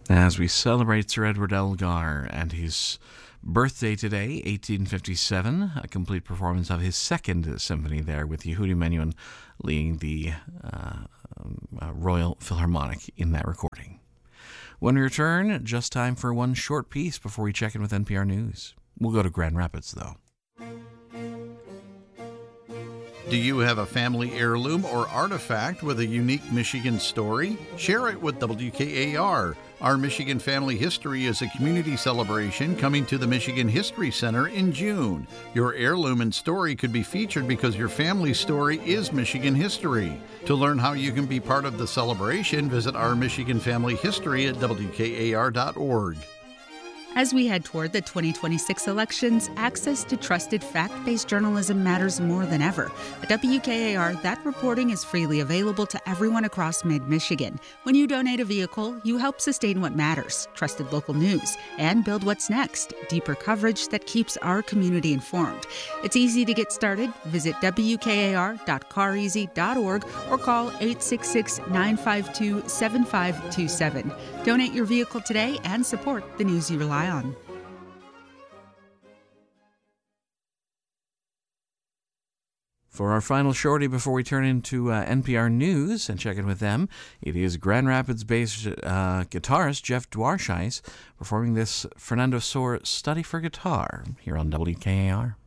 as we celebrate Sir Edward Elgar and his birthday today, 1857, a complete performance of his second symphony there with Yehudi Menuhin leading the Royal Philharmonic in that recording. When we return, just time for one short piece before we check in with NPR News. We'll go to Grand Rapids, though. Do you have a family heirloom or artifact with a unique Michigan story? Share it with WKAR. Our Michigan Family History is a community celebration coming to the Michigan History Center in June. Your heirloom and story could be featured because your family's story is Michigan history. To learn how you can be part of the celebration, visit our Michigan Family History at WKAR.org. As we head toward the 2026 elections, access to trusted fact-based journalism matters more than ever. At WKAR, that reporting is freely available to everyone across mid-Michigan. When you donate a vehicle, you help sustain what matters, trusted local news, and build what's next, deeper coverage that keeps our community informed. It's easy to get started. Visit WKAR.careasy.org or call 866-952-7527. Donate your vehicle today and support the news you rely on. For our final shorty before we turn into NPR News and check in with them, it is Grand Rapids-based guitarist Jeff Dwarshuis performing this Fernando Sor Study for Guitar here on WKAR.